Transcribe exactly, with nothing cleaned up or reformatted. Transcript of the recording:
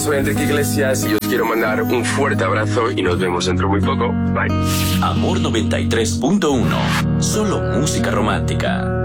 soy Enrique Iglesias y os quiero mandar un fuerte abrazo y nos vemos dentro muy poco. Bye. Amor noventa y tres punto uno. Solo música romántica.